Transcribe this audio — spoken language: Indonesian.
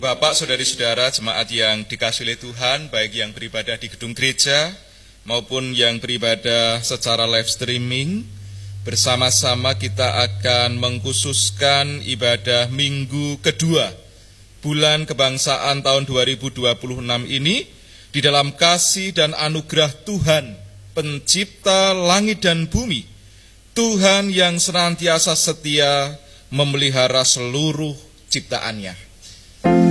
Bapak, saudari-saudara, jemaat yang dikasihi oleh Tuhan, baik yang beribadah di gedung gereja maupun yang beribadah secara live streaming, bersama-sama kita akan mengkhususkan ibadah minggu kedua bulan kebangsaan tahun 2026 ini di dalam kasih dan anugerah Tuhan, pencipta langit dan bumi, Tuhan yang senantiasa setia memelihara seluruh ciptaannya.